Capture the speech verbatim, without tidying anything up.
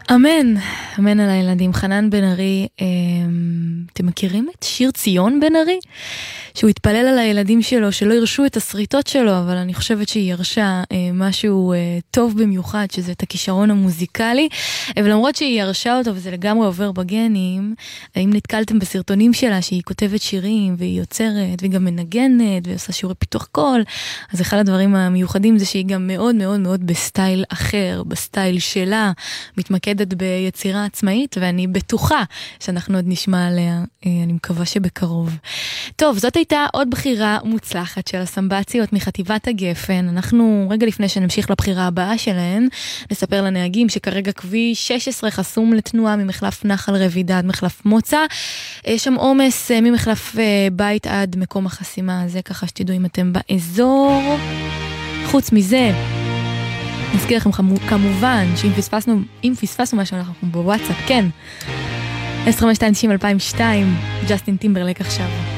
אמן, אמן על הילדים. חנן בן ארי, אה, אתם מכירים את שיר ציון בן ארי? שהוא התפלל על הילדים שלו, שלא ירשו את הסריטות שלו, אבל אני חושבת שהיא ירשה אה, משהו אה, טוב במיוחד, שזה את הכישרון המוזיקלי, אה, ולמרות שהיא ירשה אותו, וזה לגמרי עובר בגנים, האם נתקלתם בסרטונים שלה, שהיא כותבת שירים, והיא יוצרת, והיא גם מנגנת, ועושה שיעורי פיתוח קול, אז אחד הדברים המיוחדים זה שהיא גם מאוד מאוד מאוד בסטייל אחר, בסטייל שלה, מתמקדת ביצירה עצמאית, ואני בטוחה שאנחנו עוד נשמע עליה, אה, אני מקווה שבקרוב. טוב, זאת הייתה עוד בחירה מוצלחת של הסמבציות מחטיבת הגפן. אנחנו רגע לפני שנמשיך לבחירה הבאה שלהן, נספר לנהגים שכרגע כביש שש עשרה חסום לתנועה ממחלף נחל רבידה עד מחלף מוצא. יש שם עומס ממחלף בית עד מקום החסימה הזה, ככה שתדעו אם אתם באזור. חוץ מזה, נזכיר לכם כמובן שאם פספסנו, אם פספסנו משהו אנחנו בוואטסאפ, כן. עשרים ושתיים תשעים אלפיים ושתיים, ג'סטין טימברלק עכשיו.